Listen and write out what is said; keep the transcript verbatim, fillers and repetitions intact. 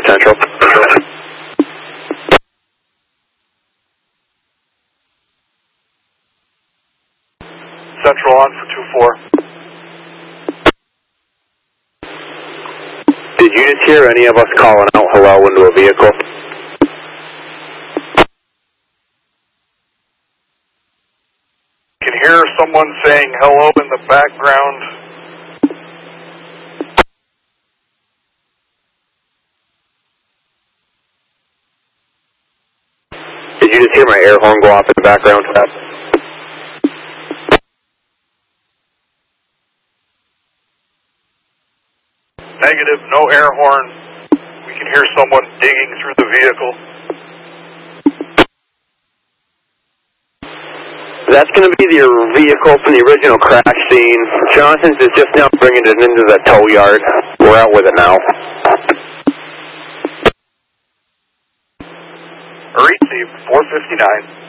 Central. Central on for two four. Did units hear any of us calling out hello into a vehicle? You can hear someone saying hello in the background. Did you just hear my air horn go off in the background? Negative, no air horn. We can hear someone digging through the vehicle. That's going to be the vehicle from the original crash scene. Johnson's is just now bringing it into the tow yard. We're out with it now. Received, four fifty-nine.